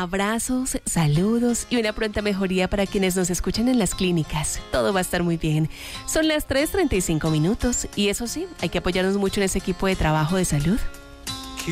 Abrazos, saludos y una pronta mejoría para quienes nos escuchan en las clínicas. Todo va a estar muy bien. Son las 3:35 y eso sí, hay que apoyarnos mucho en ese equipo de trabajo de salud.